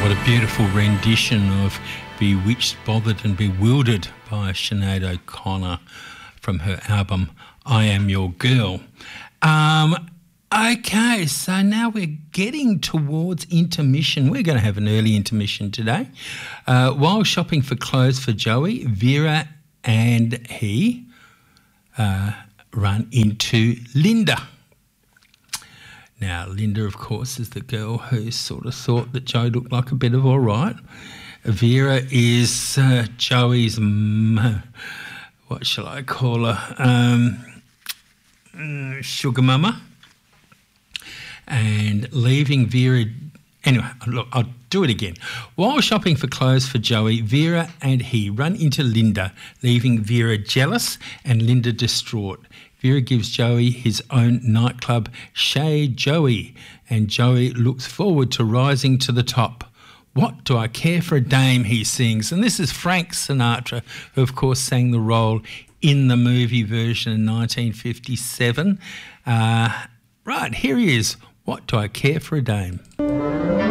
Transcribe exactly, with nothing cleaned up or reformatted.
What a beautiful rendition of Bewitched, Bothered and Bewildered by Sinead O'Connor from her album I Am Your Girl. Um, okay, so now we're getting towards intermission. We're going to have an early intermission today. Uh, while shopping for clothes for Joey, Vera and he uh, run into Linda. Now, Linda, of course, is the girl who sort of thought that Joey looked like a bit of all right. Vera is uh, Joey's, m- what shall I call her, um, mm, sugar mama. And leaving Vera... Anyway, look, I'll do it again. While shopping for clothes for Joey, Vera and he run into Linda, leaving Vera jealous and Linda distraught. Vera gives Joey his own nightclub, Chez Joey, and Joey looks forward to rising to the top. What do I care for a dame, he sings. And this is Frank Sinatra, who of course sang the role in the movie version in nineteen fifty-seven. Uh, right, here he is. What do I care for a dame?